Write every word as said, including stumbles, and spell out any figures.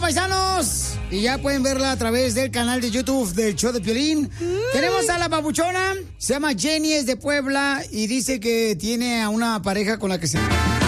paisanos. Y ya pueden verla a través del canal de YouTube del show de Piolín. Mm. Tenemos a la papuchona. Se llama Jenny, es de Puebla. Y dice que tiene a una pareja con la que se...